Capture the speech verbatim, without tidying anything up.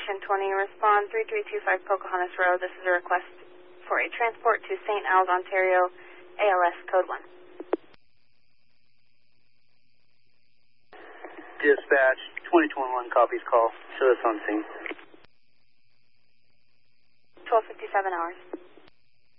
Station twenty, respond three three two five Pocahontas Road. This is a request for a transport to Saint Al's, Ontario, A L S code one. Dispatch, twenty twenty-one copies call. Show us on scene. twelve fifty-seven hours.